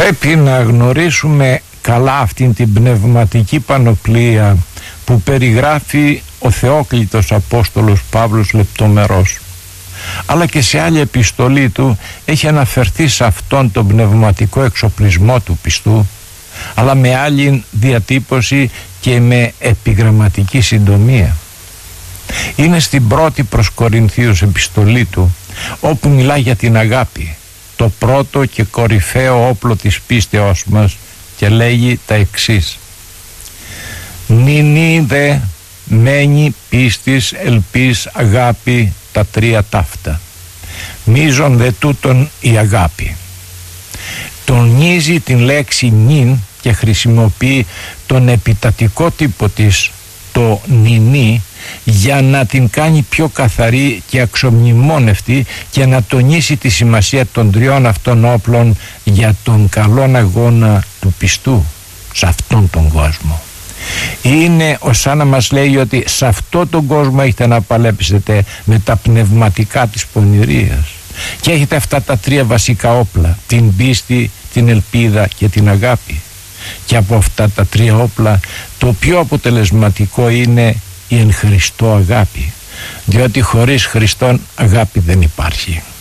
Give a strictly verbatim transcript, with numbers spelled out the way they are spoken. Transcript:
Πρέπει να γνωρίσουμε καλά αυτήν την πνευματική πανοπλία που περιγράφει ο Θεόκλητος Απόστολος Παύλος λεπτομερώς, αλλά και σε άλλη επιστολή του έχει αναφερθεί σε αυτόν τον πνευματικό εξοπλισμό του πιστού, αλλά με άλλη διατύπωση και με επιγραμματική συντομία. Είναι στην πρώτη προς Κορινθίους επιστολή του, όπου μιλά για την αγάπη, το πρώτο και κορυφαίο όπλο της πίστεως μας, και λέγει τα εξής: νυνή δε μένει πίστης, ελπίς, αγάπη, τα τρία ταύτα. Μίζον δε τούτον η αγάπη. Τονίζει την λέξη νυν και χρησιμοποιεί τον επιτατικό τύπο της, το νυνή, για να την κάνει πιο καθαρή και αξιομνημόνευτη και να τονίσει τη σημασία των τριών αυτών όπλων για τον καλόν αγώνα του πιστού σε αυτόν τον κόσμο. Είναι ως σαν να μας λέει ότι σε αυτόν τον κόσμο έχετε να παλέψετε με τα πνευματικά της πονηρίας και έχετε αυτά τα τρία βασικά όπλα, την πίστη, την ελπίδα και την αγάπη. Και από αυτά τα τρία όπλα το πιο αποτελεσματικό είναι η εν Χριστώ αγάπη, διότι χωρίς Χριστόν αγάπη δεν υπάρχει.